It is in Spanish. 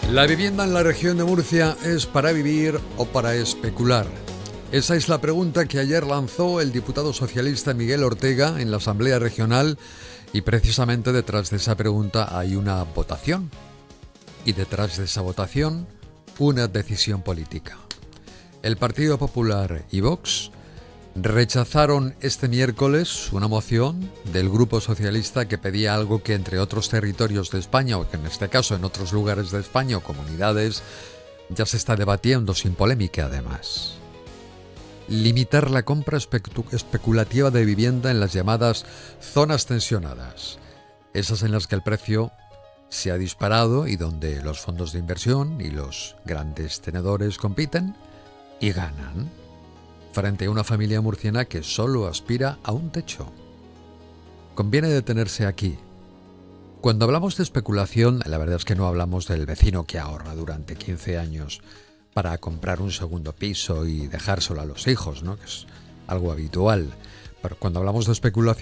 ¿La vivienda en la región de Murcia es para vivir o para especular? Esa es la pregunta que ayer lanzó el diputado socialista Miguel Ortega en la Asamblea Regional, y precisamente detrás de esa pregunta hay una votación. Y detrás de esa votación, una decisión política. El Partido Popular y Vox rechazaron este miércoles una moción del Grupo Socialista que pedía algo que entre otros territorios de España, o que en este caso en otros lugares de España o comunidades, ya se está debatiendo sin polémica además. Limitar la compra especulativa de vivienda en las llamadas zonas tensionadas, esas en las que el precio se ha disparado y donde los fondos de inversión y los grandes tenedores compiten y ganan, frente a una familia murciana que solo aspira a un techo. Conviene detenerse aquí. Cuando hablamos de especulación, la verdad es que no hablamos del vecino que ahorra durante 15 años para comprar un segundo piso y dejárselo a los hijos, ¿no? Que es algo habitual. Pero cuando hablamos de especulación,